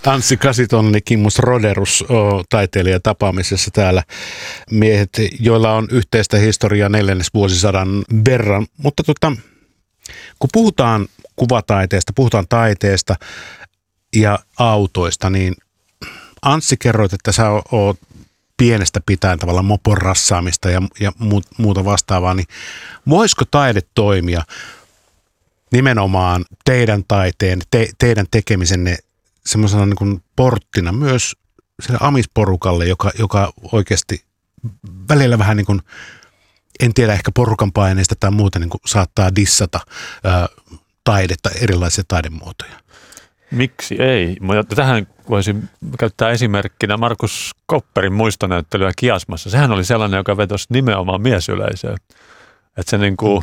Anssi Kasitonni, Kimmus Roderus taiteilija tapaamisessa täällä. Miehet, joilla on yhteistä historiaa 4. vuosisadan verran. Mutta kun puhutaan kuvataiteesta, puhutaan taiteesta ja autoista, niin Anssi, kerroit, että sä oot pienestä pitäen tavallaan mopon rassaamista ja muuta vastaavaa, niin voisiko taide toimia nimenomaan teidän taiteen, teidän tekemisenne semmoisena niin kuin porttina myös sille amisporukalle, joka oikeasti välillä vähän niin kuin, en tiedä, ehkä porukan paineista tai muuta niin kuin saattaa dissata taidetta, erilaisia taidemuotoja? Miksi ei? Tähän voisin käyttää esimerkkinä Markus Kopperin muistonäyttelyä Kiasmassa. Sehän oli sellainen, joka vetosi nimenomaan miesyleisöön. Että se niinku,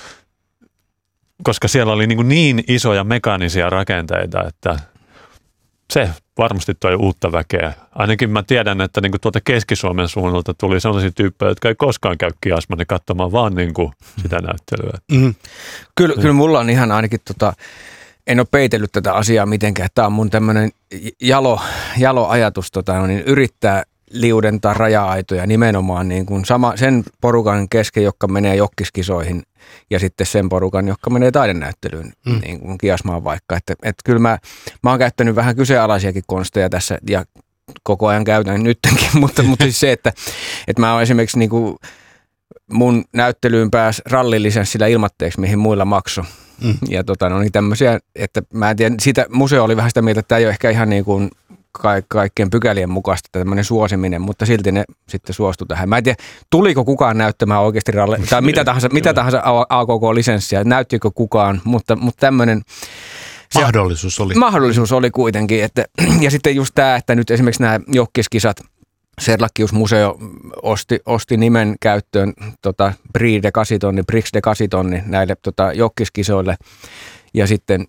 koska siellä oli niin isoja mekaanisia rakenteita, että se varmasti toi uutta väkeä. Ainakin mä tiedän, että niinku tuolta Keski-Suomen suunnalta tuli sellaisia tyyppejä, jotka ei koskaan käy Kiasman katsomaan vaan niinku sitä näyttelyä. Mm. Kyllä mulla on ihan ainakin en ole peitellyt tätä asiaa mitenkään. Tämä on mun tämmöinen jalo ajatus yrittää liudentaa raja-aitoja nimenomaan niin kuin sen porukan kesken, joka menee jokkiskisoihin ja sitten sen porukan, joka menee taidenäyttelyyn, niin kuin Kiasmaan vaikka. Että kyllä mä oon käyttänyt vähän kyseenalaisiakin konsteja tässä ja koko ajan käytän nyttenkin, mutta siis se, että mä oon esimerkiksi niin kuin mun näyttelyyn pääsi rallilisenssillä ilmatteeksi, mihin muilla maksoi. Ja niin tämmöisiä, että mä en tiedä, siitä museo oli vähän sitä mieltä, että tämä ei ole ehkä ihan niin kuin kaikkien pykälien mukaista tämmöinen suosiminen, mutta silti ne sitten suostui tähän. Mä en tiedä, tuliko kukaan näyttämään oikeasti tai mitä tahansa AKK-lisenssiä, näyttikö kukaan, mutta tämmöinen mahdollisuus oli kuitenkin. Ja sitten just tämä, että nyt esimerkiksi nämä jokkiskisat, Serlakkius-museo osti nimen käyttöön Prix de Casitonni näille jokkiskisoille ja sitten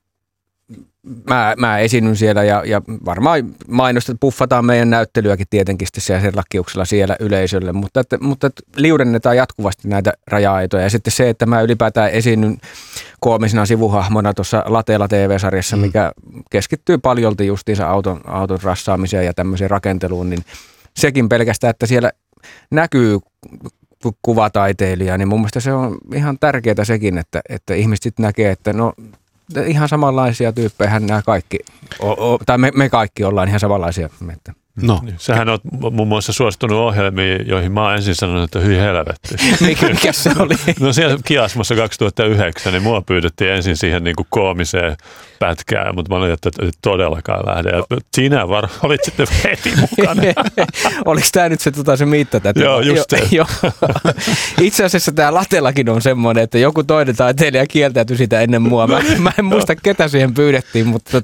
mä esiinnyn siellä ja varmaan mainosta puffataan meidän näyttelyäkin tietenkin sitten siellä Serlakkiuksella siellä yleisölle, mutta liudennetaan jatkuvasti näitä raja-aitoja ja sitten se, että mä ylipäätään esiinnyn koomisena sivuhahmona tuossa Lateella TV-sarjassa, mikä keskittyy paljolti justiinsa auton rassaamiseen ja tämmöiseen rakenteluun, niin sekin pelkästään, että siellä näkyy kuvataiteilija, niin mun mielestä se on ihan tärkeää sekin, että ihmiset sitten näkee, että no ihan samanlaisia tyyppejä nämä kaikki, tai me kaikki ollaan ihan samanlaisia. No. Sähän oot muun muassa suostunut ohjelmiin, joihin mä oon ensin sanonut, että hyi helvetti. Mikä se oli? No siellä Kiasmassa 2009, niin mua pyydettiin ensin siihen niin kuin koomiseen pätkään, mutta mä olin, että todellakaan lähde. Ja sinä olit sitten heti mukana. Oliko tämä nyt se mitta? Joo, just se. Itse asiassa tämä Latellakin on semmoinen, että joku toinen taiteilija kieltäytyi sitä ennen mua. Mä en muista, ketä siihen pyydettiin, mutta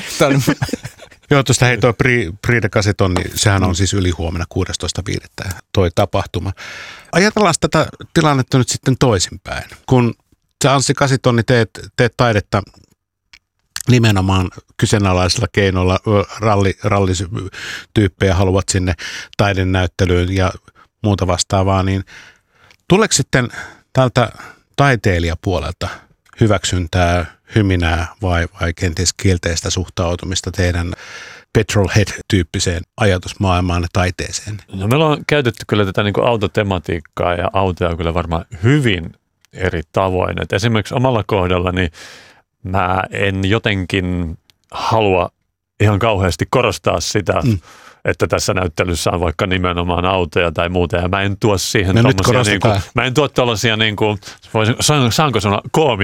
Joo, tuosta hei tuo Prix de Casitonni, sehän on siis ylihuomenna 16.5. toi tapahtuma. Ajatellaan tätä tilannetta nyt sitten toisinpäin. Kun sä Anssi Kasitonni teet taidetta nimenomaan kyseenalaisilla keinoilla, rallityyppejä haluat sinne taidenäyttelyyn ja muuta vastaavaa, niin tuleeko sitten tältä taiteilijapuolelta hyväksyntää, hyminää vai kenties kielteistä suhtautumista teidän petrolhead-tyyppiseen ajatusmaailmaan ja taiteeseen? No meillä on käytetty kyllä tätä niin kuin autotematiikkaa ja autoja kyllä varmaan hyvin eri tavoin. Et esimerkiksi omalla kohdallani mä en jotenkin halua ihan kauheasti korostaa sitä, että tässä näyttelyssä on vaikka nimenomaan autoja tai muuta, ja mä en tuo siihen tommosia, mä en tuo tällaisia, saanko sanoa,